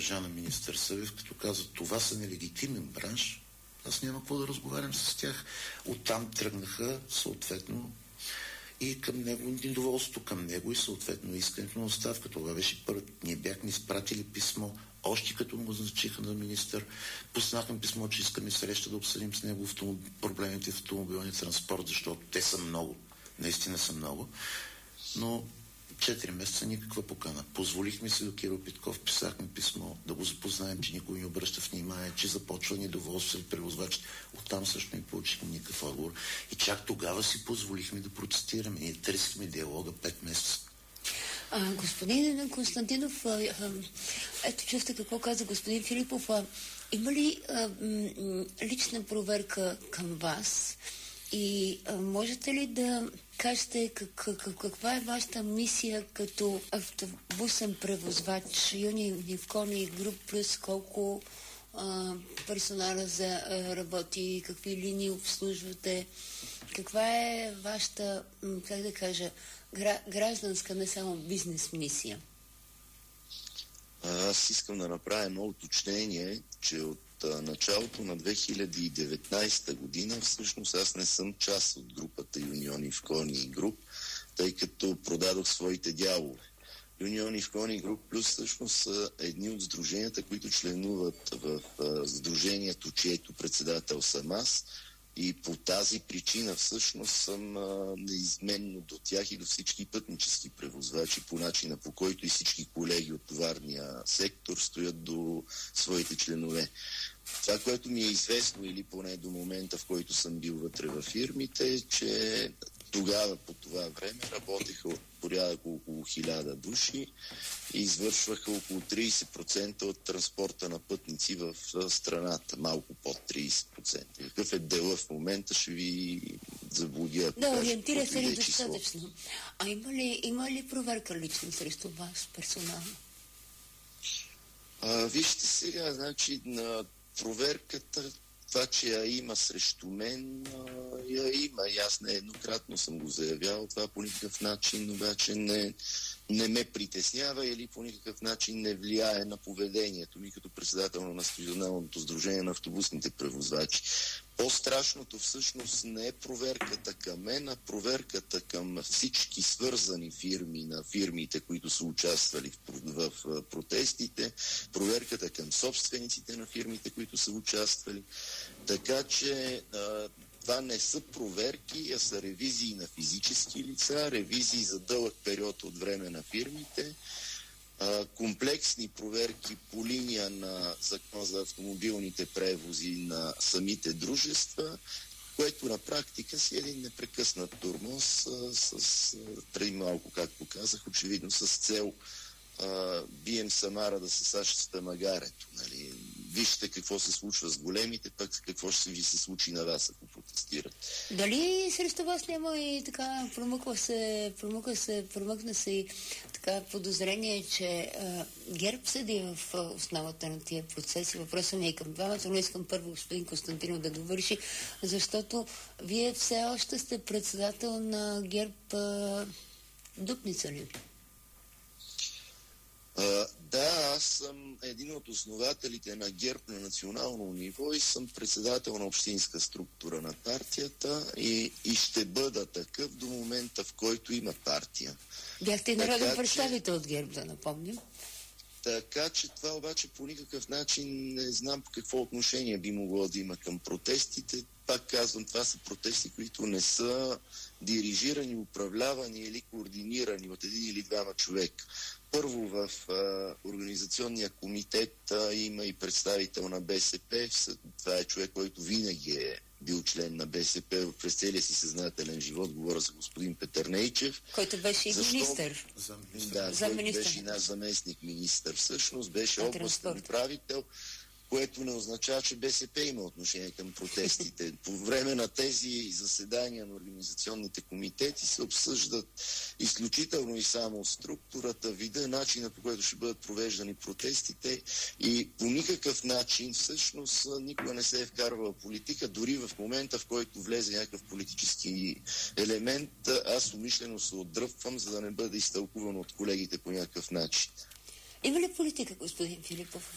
на министър Събев, като каза, това са нелегитимен бранш, аз няма какво да разговарям с тях. Оттам тръгнаха съответно и към него недоволството към него и съответно искането на оставка. Това беше първо. Ние бяхме изпратили писмо, още като го назначиха на министър. Пуснахме писмо, че искаме среща да обсъдим с него проблемите в автомобилния транспорт, защото те са много. Наистина са много. Но 4 месеца никаква покана. Позволихме се до Кирил Петков, писахме писмо, да го запознаем, че никой не обръща внимание, че започва недоволство сред превозвачите. Оттам също не получихме никакъв отговор. И чак тогава си позволихме да протестираме. Ние търсихме диалога 5 месеца. Господин Константинов, ето чувствате какво каза господин Филипов. Има ли лична проверка към вас? И можете ли да кажете каква е вашата мисия като автобусен превозвач Юнифкони Груп плюс колко персонала работи, какви линии обслужвате? Каква е вашата, как да кажа, гражданска, не само бизнес мисия? Аз искам да направя едно уточнение, че от началото на 2019 година всъщност аз не съм част от групата Юнифкони Груп, тъй като продадох своите дялове. Юнифкони Груп плюс всъщност са едни от сдруженията, които членуват в сдружението, чието председател съм аз. И по тази причина всъщност съм неизменно до тях и до всички пътнически превозвачи, по начина по който и всички колеги от товарния сектор стоят до своите членове. Това, което ми е известно или поне до момента, в който съм бил вътре във фирмите, е, че тогава по това време работеха от порядък около 1000 души и извършваха около 30% от транспорта на пътници в страната. Малко под 30%. Какъв е дела в момента, ще ви заблудя. Да, ориентира се ли достатъчно? А има ли проверка лично срещу вас персонално? Вижте сега, значи на проверката, това, че я има срещу мен, я има. И аз нееднократно съм го заявявал. Това по никакъв начин обаче не ме притеснява или по никакъв начин не влияе на поведението ми като председател на Националното сдружение на автобусните превозвачи. По-страшното всъщност не е проверката към мен, а проверката към всички свързани фирми на фирмите, които са участвали в протестите, проверката към собствениците на фирмите, които са участвали. Така че това не са проверки, а са ревизии на физически лица, ревизии за дълъг период от време на фирмите, комплексни проверки по линия на Закона за автомобилните превози на самите дружества, което на практика си един непрекъснат тормоз преди малко, както казах, очевидно с цел бием Самара да се саща магарето. Нали? Вижте какво се случва с големите, пък какво ще ви се случи на вас, ако протестират. Дали срещу вас няма и така промъкна се и така подозрение, че ГЕРБ седи в основата на тия процеси? Въпросът ми е към двамата, но искам първо господин Константинов да довърши, защото вие все още сте председател на ГЕРБ Дупница ли? Да, аз съм един от основателите на ГЕРБ на национално ниво и съм председател на общинска структура на партията и ще бъда такъв до момента, в който има партия. Бяхте народен представител от ГЕРБ, да напомним. Така че това обаче по никакъв начин не знам какво отношение би могло да има към протестите. Пак казвам, това са протести, които не са дирижирани, управлявани или координирани от един или двама човека. Първо в организационния комитет има и представител на БСП. Това е човек, който винаги е бил член на БСП през целия си съзнателен живот. Говоря за господин Петър Нейчев. Който беше и министър. Да, който беше и наш заместник министър. Всъщност беше областен управител, което не означава, че БСП има отношение към протестите. По време на тези заседания на организационните комитети се обсъждат изключително и само структурата, вида, начина, по който ще бъдат провеждани протестите и по никакъв начин всъщност никога не се е вкарвала политика, дори в момента, в който влезе някакъв политически елемент, аз умишлено се отдръпвам, за да не бъде изтълкувано от колегите по някакъв начин. Има ли политика, господин Филипов,